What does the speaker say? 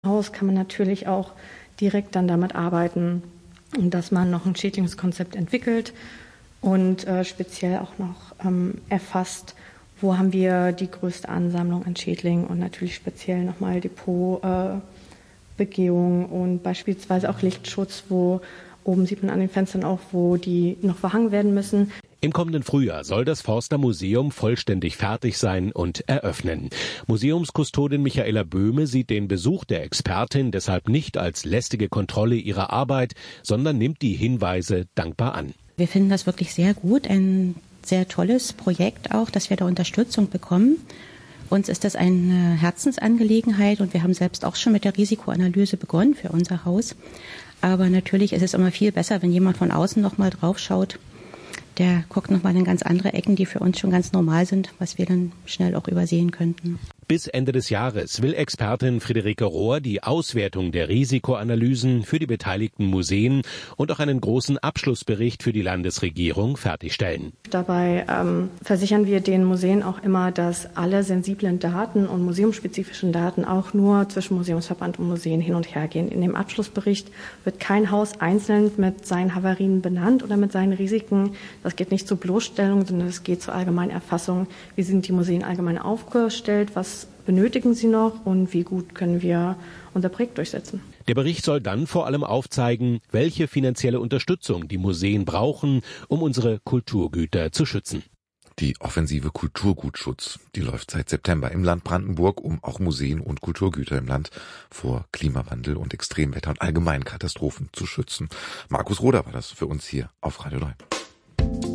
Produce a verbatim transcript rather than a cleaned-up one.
Haus kann man natürlich auch direkt dann damit arbeiten, dass man noch ein Schädlingskonzept entwickelt und äh, speziell auch noch ähm, erfasst, wo haben wir die größte Ansammlung an Schädlingen und natürlich speziell nochmal Depotbegehung äh, und beispielsweise auch Lichtschutz, wo oben sieht man an den Fenstern auch, wo die noch verhangen werden müssen. Im kommenden Frühjahr soll das Forster Museum vollständig fertig sein und eröffnen. Museumskustodin Michaela Böhme sieht den Besuch der Expertin deshalb nicht als lästige Kontrolle ihrer Arbeit, sondern nimmt die Hinweise dankbar an. Wir finden das wirklich sehr gut, ein sehr tolles Projekt auch, dass wir da Unterstützung bekommen. Uns ist das eine Herzensangelegenheit und wir haben selbst auch schon mit der Risikoanalyse begonnen für unser Haus. Aber natürlich ist es immer viel besser, wenn jemand von außen noch mal drauf schaut. Der guckt noch mal in ganz andere Ecken, die für uns schon ganz normal sind, was wir dann schnell auch übersehen könnten. Bis Ende des Jahres will Expertin Friederike Rohr die Auswertung der Risikoanalysen für die beteiligten Museen und auch einen großen Abschlussbericht für die Landesregierung fertigstellen. Dabei ähm, versichern wir den Museen auch immer, dass alle sensiblen Daten und museumsspezifischen Daten auch nur zwischen Museumsverband und Museen hin und her gehen. In dem Abschlussbericht wird kein Haus einzeln mit seinen Havarien benannt oder mit seinen Risiken. Das geht nicht zur Bloßstellung, sondern es geht zur allgemeinen Erfassung. Wie sind die Museen allgemein aufgestellt? Was benötigen sie noch und wie gut können wir unser Projekt durchsetzen? Der Bericht soll dann vor allem aufzeigen, welche finanzielle Unterstützung die Museen brauchen, um unsere Kulturgüter zu schützen. Die offensive Kulturgutschutz, die läuft seit September im Land Brandenburg, um auch Museen und Kulturgüter im Land vor Klimawandel und Extremwetter und allgemeinen Katastrophen zu schützen. Markus Roder war das für uns hier auf Radio neun.